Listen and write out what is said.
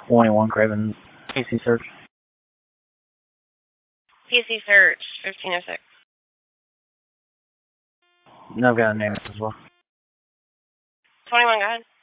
21 Cravens, PC search. PC search, 1506. No, I've got a name as well. 21, go ahead.